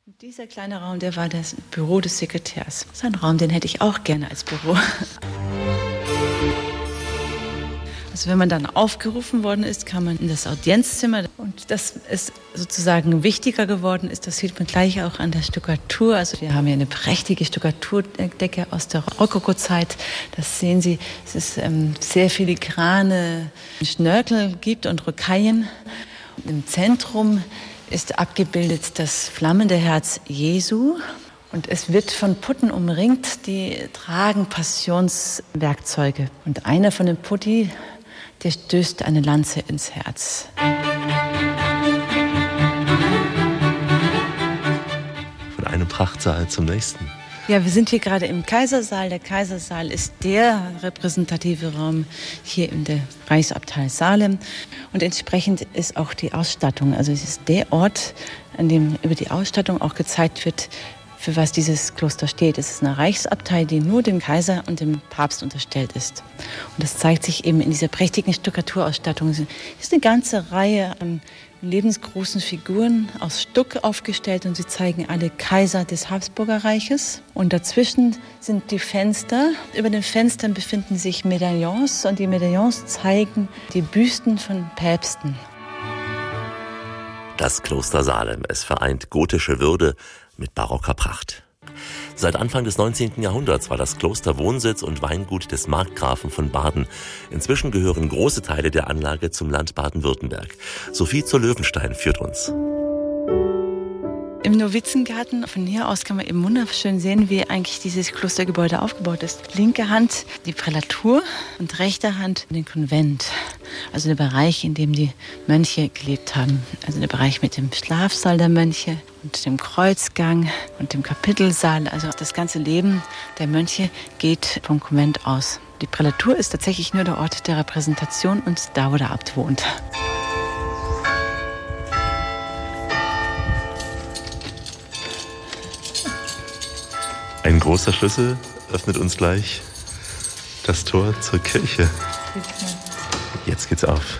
Dieser kleine Raum, der war das Büro des Sekretärs. Das ist ein Raum, den hätte ich auch gerne als Büro. Also wenn man dann aufgerufen worden ist, kam man in das Audienzzimmer. Und das ist sozusagen wichtiger geworden ist, das sieht man gleich auch an der Stuckatur. Also wir haben hier eine prächtige Stuckaturdecke aus der Rokoko-Zeit. Das sehen Sie, es ist sehr filigrane Schnörkel gibt und Rocaillen. Im Zentrum ist abgebildet das flammende Herz Jesu. Und es wird von Putten umringt, die tragen Passionswerkzeuge. Und einer von den Putti, der stößt eine Lanze ins Herz. Von einem Prachtsaal zum nächsten. Ja, wir sind hier gerade im Kaisersaal. Der Kaisersaal ist der repräsentative Raum hier in der Reichsabtei Salem. Und entsprechend ist auch die Ausstattung. Also es ist der Ort, an dem über die Ausstattung auch gezeigt wird, für was dieses Kloster steht. Es ist eine Reichsabtei, die nur dem Kaiser und dem Papst unterstellt ist. Und das zeigt sich eben in dieser prächtigen Stuckaturausstattung. Es ist eine ganze Reihe an lebensgroßen Figuren aus Stuck aufgestellt und sie zeigen alle Kaiser des Habsburgerreiches. Und dazwischen sind die Fenster. Über den Fenstern befinden sich Medaillons und die Medaillons zeigen die Büsten von Päpsten. Das Kloster Salem, es vereint gotische Würde mit barocker Pracht. Seit Anfang des 19. Jahrhunderts war das Kloster Wohnsitz und Weingut des Markgrafen von Baden. Inzwischen gehören große Teile der Anlage zum Land Baden-Württemberg. Sophie zur Löwenstein führt uns. Im Novizengarten, von hier aus kann man eben wunderschön sehen, wie eigentlich dieses Klostergebäude aufgebaut ist. Linke Hand die Prälatur und rechte Hand den Konvent. Also der Bereich, in dem die Mönche gelebt haben. Also der Bereich mit dem Schlafsaal der Mönche und dem Kreuzgang und dem Kapitelsaal. Also das ganze Leben der Mönche geht vom Konvent aus. Die Prälatur ist tatsächlich nur der Ort der Repräsentation und da, wo der Abt wohnt. Ein großer Schlüssel öffnet uns gleich das Tor zur Kirche. Jetzt geht's auf.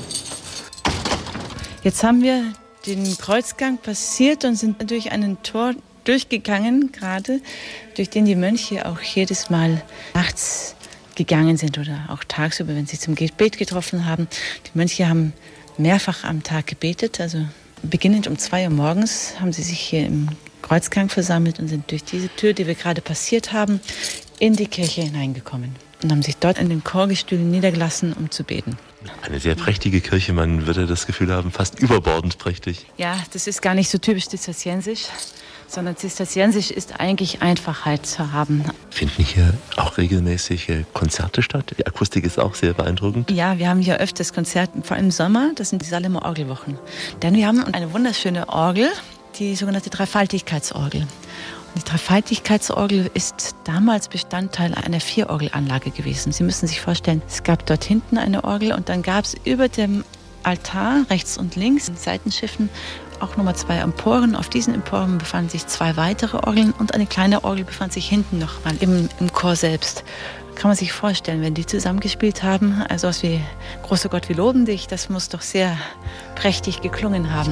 Jetzt haben wir den Kreuzgang passiert und sind durch einen Tor durchgegangen, gerade durch den die Mönche auch jedes Mal nachts gegangen sind oder auch tagsüber, wenn sie zum Gebet getroffen haben. Die Mönche haben mehrfach am Tag gebetet, also beginnend um 2 Uhr morgens haben sie sich hier im Kreuzgang versammelt und sind durch diese Tür, die wir gerade passiert haben, in die Kirche hineingekommen und haben sich dort an den Chorgestühlen niedergelassen, um zu beten. Eine sehr prächtige Kirche, man würde das Gefühl haben, fast überbordend prächtig. Ja, das ist gar nicht so typisch zisterziensisch, sondern zisterziensisch ist eigentlich Einfachheit zu haben. Finden hier auch regelmäßig Konzerte statt? Die Akustik ist auch sehr beeindruckend. Ja, wir haben hier öfters Konzerte, vor allem im Sommer, das sind die Salemer Orgelwochen. Denn wir haben eine wunderschöne Orgel, die sogenannte Dreifaltigkeitsorgel. Und die Dreifaltigkeitsorgel ist damals Bestandteil einer 4-Orgelanlage gewesen. Sie müssen sich vorstellen, es gab dort hinten eine Orgel und dann gab es über dem Altar rechts und links in Seitenschiffen auch nochmal 2 Emporen. Auf diesen Emporen befanden sich 2 weitere Orgeln und eine kleine Orgel befand sich hinten noch mal im Chor selbst. Kann man sich vorstellen, wenn die zusammengespielt haben, also was wie Großer Gott, wir loben dich, das muss doch sehr prächtig geklungen haben.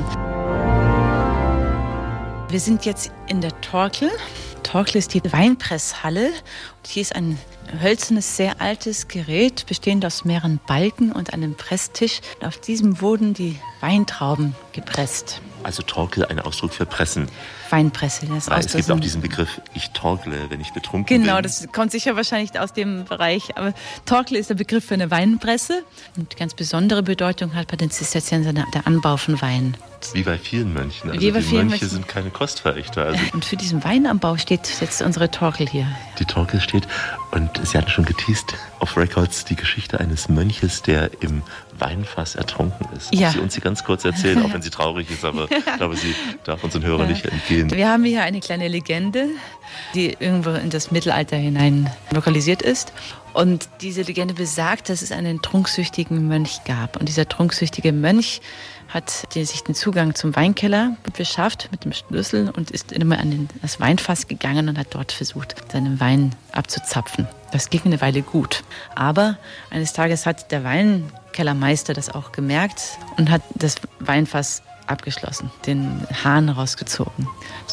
Wir sind jetzt in der Torkel. Torkel ist die Weinpresshalle. Und hier ist ein hölzernes, sehr altes Gerät, bestehend aus mehreren Balken und einem Presstisch. Und auf diesem wurden die Weintrauben gepresst. Also Torkel, ein Ausdruck für Pressen. Weinpresse. Das es gibt auch diesen Begriff, ich torkle, wenn ich betrunken bin. Genau, das kommt sicher wahrscheinlich aus dem Bereich. Aber Torkel ist der Begriff für eine Weinpresse. Und ganz besondere Bedeutung hat bei den Zisterziensern der Anbau von Wein. Wie bei vielen Mönchen. Also Wie bei vielen Mönche sind keine Kostverächter. Also und für diesen Weinanbau steht jetzt unsere Torkel hier. Die Torkel steht und Sie hatten schon geteased auf Records die Geschichte eines Mönches, der im Weinfass ertrunken ist. Ja. Sie uns sie ganz kurz erzählen, auch wenn sie traurig ist, aber ich glaube, sie darf unseren Hörern nicht entgehen. Wir haben hier eine kleine Legende, die irgendwo in das Mittelalter hinein lokalisiert ist. Und diese Legende besagt, dass es einen trunksüchtigen Mönch gab. Und dieser trunksüchtige Mönch hat sich den Zugang zum Weinkeller beschafft mit dem Schlüssel und ist immer an das Weinfass gegangen und hat dort versucht, seinen Wein abzuzapfen. Das ging eine Weile gut. Aber eines Tages hat der Weinkellermeister das auch gemerkt und hat das Weinfass abgeschlossen, den Hahn rausgezogen.